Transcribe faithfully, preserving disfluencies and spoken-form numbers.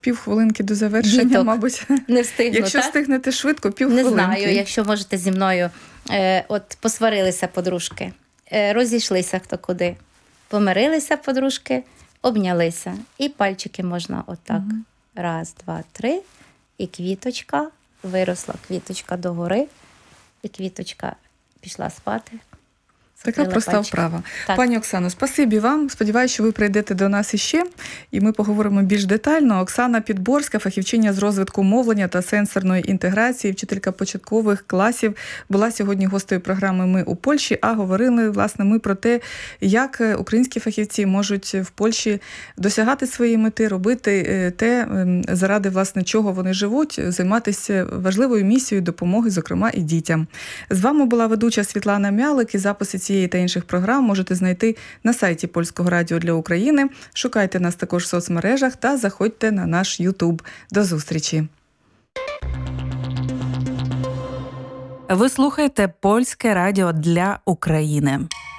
Півхвилинки до завершення, Діток. мабуть. Не встигну, Якщо так? встигнете швидко, півхвилинки. Не знаю, якщо можете зі мною. Е, от посварилися подружки, е, розійшлися хто куди. Помирилися подружки, обнялися. І пальчики можна отак. Угу. Раз, два, три. І квіточка, виросла квіточка догори. І квіточка пішла спати. Така проста пальчик. вправа. Так. Пані Оксано, спасибі вам. Сподіваюся, що ви прийдете до нас іще, і ми поговоримо більш детально. Оксана Підборська, фахівчиня з розвитку мовлення та сенсорної інтеграції, вчителька початкових класів, була сьогодні гостею програми «Ми у Польщі», а говорили, власне, ми про те, як українські фахівці можуть в Польщі досягати своєї мети, робити те, заради, власне, чого вони живуть, займатися важливою місією допомоги, зокрема, і дітям. З вами була ведуча Світлана Мялик, і записи цієї та інших програм можете знайти на сайті Польського радіо для України. Шукайте нас також в соцмережах та заходьте на наш Ютуб. До зустрічі! Ви слухаєте Польське радіо для України.